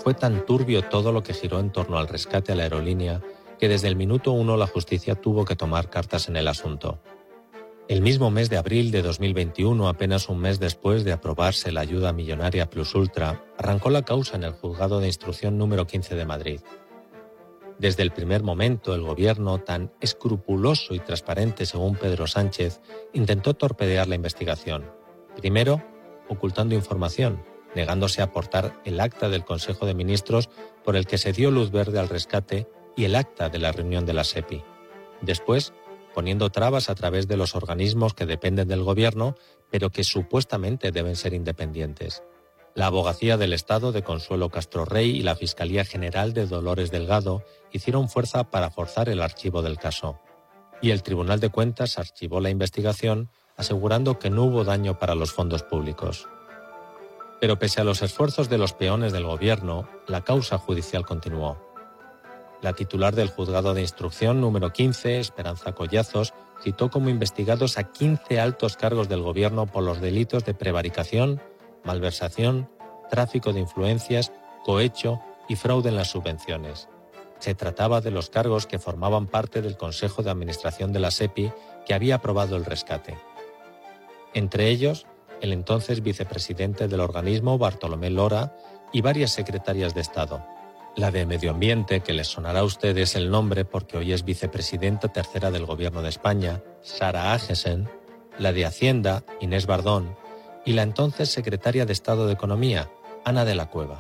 Fue tan turbio todo lo que giró en torno al rescate a la aerolínea que desde el minuto 1 la justicia tuvo que tomar cartas en el asunto. El mismo mes de abril de 2021, apenas un mes después de aprobarse la ayuda millonaria Plus Ultra, arrancó la causa en el Juzgado de Instrucción número 15 de Madrid. Desde el primer momento, el gobierno, tan escrupuloso y transparente según Pedro Sánchez, intentó torpedear la investigación. Primero, ocultando información, negándose a aportar el acta del Consejo de Ministros por el que se dio luz verde al rescate y el acta de la reunión de la SEPI. Después, poniendo trabas a través de los organismos que dependen del gobierno, pero que supuestamente deben ser independientes. La Abogacía del Estado de Consuelo Castro Rey y la Fiscalía General de Dolores Delgado hicieron fuerza para forzar el archivo del caso. Y el Tribunal de Cuentas archivó la investigación, asegurando que no hubo daño para los fondos públicos. Pero pese a los esfuerzos de los peones del gobierno, la causa judicial continuó. La titular del Juzgado de Instrucción número 15, Esperanza Collazos, citó como investigados a 15 altos cargos del gobierno por los delitos de prevaricación, malversación, tráfico de influencias, cohecho y fraude en las subvenciones. Se trataba de los cargos que formaban parte del Consejo de Administración de la SEPI que había aprobado el rescate. Entre ellos, el entonces vicepresidente del organismo, Bartolomé Lora, y varias secretarias de Estado. La de Medio Ambiente, que les sonará a ustedes el nombre porque hoy es vicepresidenta tercera del Gobierno de España, Sara Agesen, la de Hacienda, Inés Bardón, y la entonces secretaria de Estado de Economía, Ana de la Cueva.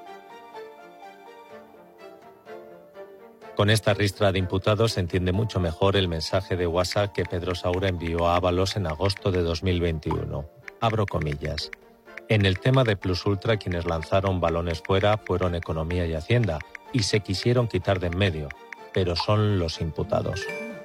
Con esta ristra de imputados se entiende mucho mejor el mensaje de WhatsApp que Pedro Saura envió a Ábalos en agosto de 2021. Abro comillas. En el tema de Plus Ultra, quienes lanzaron balones fuera fueron Economía y Hacienda, y se quisieron quitar de en medio, pero son los imputados.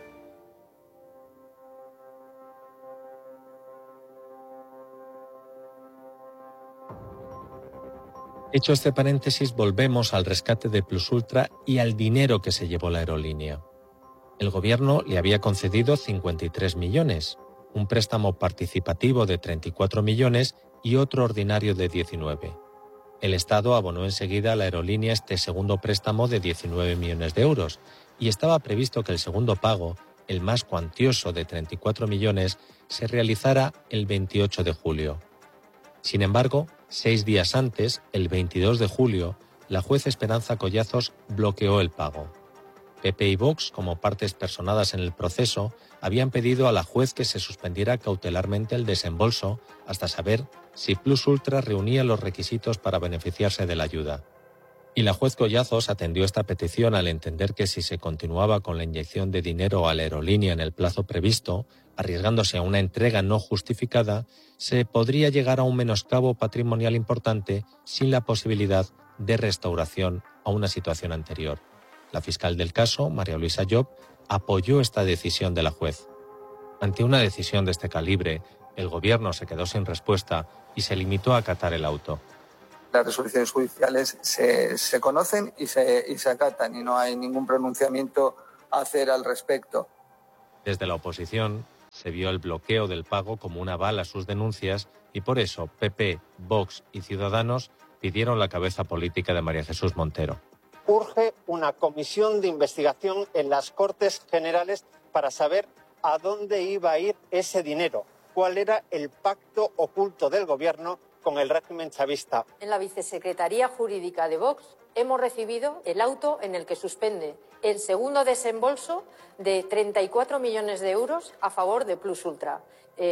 Hecho este paréntesis, volvemos al rescate de Plus Ultra y al dinero que se llevó la aerolínea. El gobierno le había concedido 53 millones, un préstamo participativo de 34 millones y otro ordinario de 19. El Estado abonó enseguida a la aerolínea este segundo préstamo de 19 millones de euros y estaba previsto que el segundo pago, el más cuantioso de 34 millones, se realizara el 28 de julio. Sin embargo, 6 días antes, el 22 de julio, la juez Esperanza Collazos bloqueó el pago. PP y Vox, como partes personadas en el proceso, habían pedido a la juez que se suspendiera cautelarmente el desembolso hasta saber si Plus Ultra reunía los requisitos para beneficiarse de la ayuda. Y la juez Collazos atendió esta petición al entender que si se continuaba con la inyección de dinero a la aerolínea en el plazo previsto, arriesgándose a una entrega no justificada, se podría llegar a un menoscabo patrimonial importante sin la posibilidad de restauración a una situación anterior. La fiscal del caso, María Luisa Llop, apoyó esta decisión de la juez. Ante una decisión de este calibre, el gobierno se quedó sin respuesta y se limitó a acatar el auto. Las resoluciones judiciales se conocen y se acatan y no hay ningún pronunciamiento a hacer al respecto. Desde la oposición se vio el bloqueo del pago como una bala a sus denuncias y por eso PP, Vox y Ciudadanos pidieron la cabeza política de María Jesús Montero. Urge una comisión de investigación en las Cortes Generales para saber a dónde iba a ir ese dinero, cuál era el pacto oculto del gobierno con el régimen chavista. En la Vicesecretaría Jurídica de Vox hemos recibido el auto en el que suspende el segundo desembolso de 34 millones de euros a favor de Plus Ultra.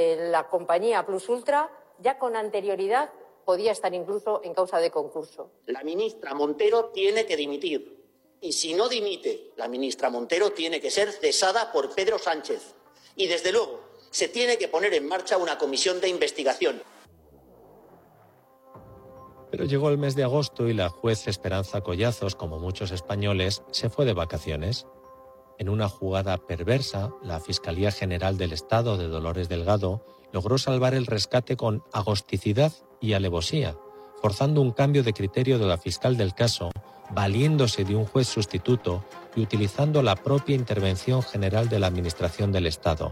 La compañía Plus Ultra ya con anterioridad podía estar incluso en causa de concurso. La ministra Montero tiene que dimitir. Y si no dimite, la ministra Montero tiene que ser cesada por Pedro Sánchez. Y desde luego, se tiene que poner en marcha una comisión de investigación. Pero llegó el mes de agosto y la juez Esperanza Collazos, como muchos españoles, se fue de vacaciones. En una jugada perversa, la Fiscalía General del Estado de Dolores Delgado logró salvar el rescate con agosticidad y alevosía, forzando un cambio de criterio de la fiscal del caso, valiéndose de un juez sustituto y utilizando la propia intervención general de la Administración del Estado.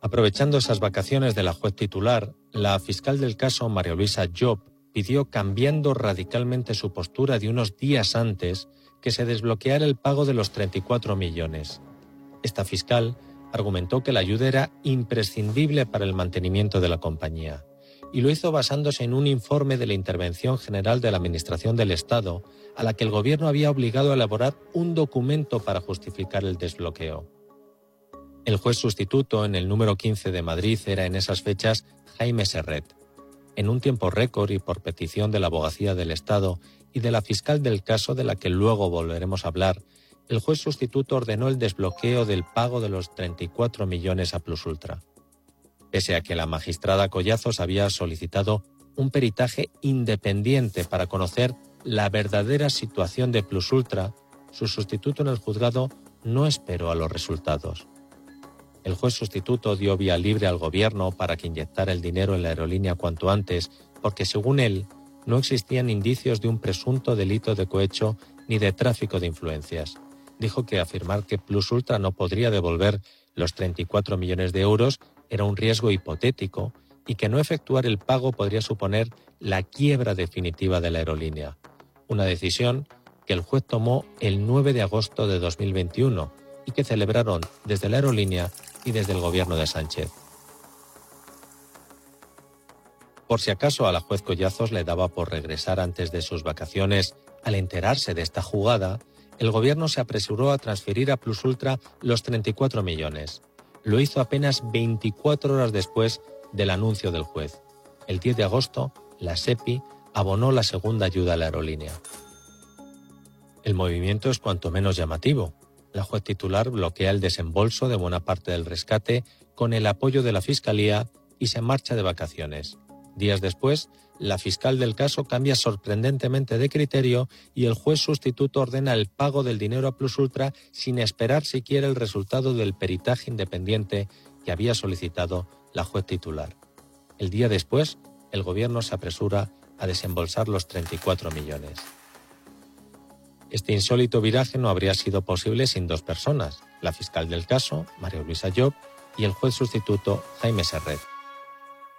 Aprovechando esas vacaciones de la juez titular, la fiscal del caso, María Luisa Llop, pidió, cambiando radicalmente su postura de unos días antes, que se desbloqueara el pago de los 34 millones. Esta fiscal argumentó que la ayuda era imprescindible para el mantenimiento de la compañía, y lo hizo basándose en un informe de la Intervención General de la Administración del Estado, a la que el Gobierno había obligado a elaborar un documento para justificar el desbloqueo. El juez sustituto en el número 15 de Madrid era en esas fechas Jaime Serret. En un tiempo récord y por petición de la Abogacía del Estado y de la fiscal del caso, de la que luego volveremos a hablar, el juez sustituto ordenó el desbloqueo del pago de los 34 millones a Plusultra. Pese a que la magistrada Collazos había solicitado un peritaje independiente para conocer la verdadera situación de Plusultra, su sustituto en el juzgado no esperó a los resultados. El juez sustituto dio vía libre al Gobierno para que inyectara el dinero en la aerolínea cuanto antes, porque según él no existían indicios de un presunto delito de cohecho ni de tráfico de influencias. Dijo que afirmar que Plusultra no podría devolver los 34 millones de euros era un riesgo hipotético y que no efectuar el pago podría suponer la quiebra definitiva de la aerolínea. Una decisión que el juez tomó el 9 de agosto de 2021 y que celebraron desde la aerolínea y desde el Gobierno de Sánchez. Por si acaso a la juez Collazos le daba por regresar antes de sus vacaciones, al enterarse de esta jugada, el Gobierno se apresuró a transferir a Plusultra los 34 millones. Lo hizo apenas 24 horas después del anuncio del juez. El 10 de agosto, la SEPI abonó la segunda ayuda a la aerolínea. El movimiento es cuanto menos llamativo. La juez titular bloquea el desembolso de buena parte del rescate con el apoyo de la Fiscalía y se marcha de vacaciones. Días después, la fiscal del caso cambia sorprendentemente de criterio y el juez sustituto ordena el pago del dinero a Plusultra sin esperar siquiera el resultado del peritaje independiente que había solicitado la juez titular. El día después, el Gobierno se apresura a desembolsar los 34 millones. Este insólito viraje no habría sido posible sin dos personas, la fiscal del caso, María Luisa Llop, y el juez sustituto, Jaime Serret.